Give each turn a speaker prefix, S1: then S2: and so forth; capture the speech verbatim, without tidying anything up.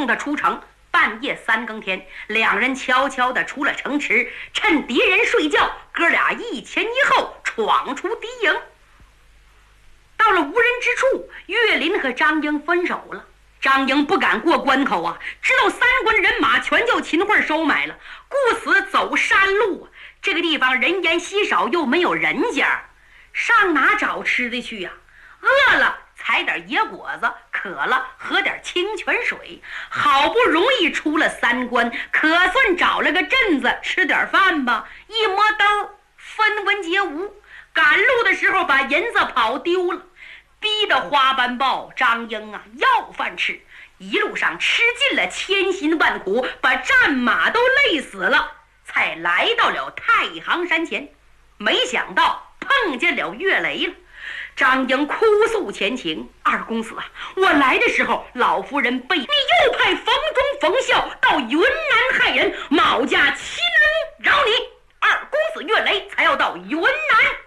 S1: 送他出城。半夜三更天，两人悄悄地出了城池，趁敌人睡觉，哥俩一前一后闯出敌营。到了无人之处，岳林和张英分手了。张英不敢过关口啊，知道三关人马全叫秦桧收买了，故此走山路。这个地方人烟稀少，又没有人家，上哪找吃的去呀、啊？饿了采点野果子，渴了喝点清泉水。好不容易出了三关，可算找了个镇子吃点饭吧。一摸兜，分文皆无。赶路的时候把银子跑丢了，逼得花斑豹张英啊要饭吃。一路上吃尽了千辛万苦，把战马都累死了，才来到了太行山前。没想到碰见了岳雷了。张英哭诉前情：二公子啊，我来的时候老夫人被你又派冯忠冯孝到云南害人，卯家岂能饶你？二公子岳雷才要到云南